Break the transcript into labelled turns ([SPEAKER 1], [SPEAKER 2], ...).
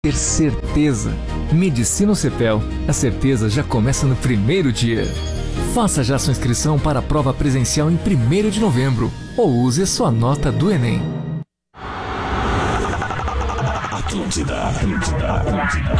[SPEAKER 1] ter certeza. Medicina Cepel, a certeza já começa no primeiro dia. Faça já sua inscrição para a prova presencial em 1º de novembro ou use a sua nota do Enem.
[SPEAKER 2] Atlântida.